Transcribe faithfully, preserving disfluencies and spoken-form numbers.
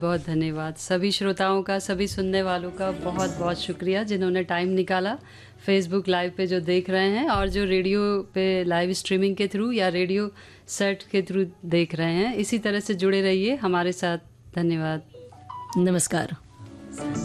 बहुत धन्यवाद। सभी श्रोताओं का, सभी सुनने वालों का बहुत-बहुत शुक्रिया जिन्होंने टाइम निकाला फ़ेसबुक लाइव पे जो देख रहे हैं और जो रेडियो पे लाइव स्ट्रीमिंग के थ्रू या रेडियो सेट के थ्रू देख रहे हैं। इसी तरह से जुड़े रहिए हमारे साथ। धन्यवाद। नमस्कार।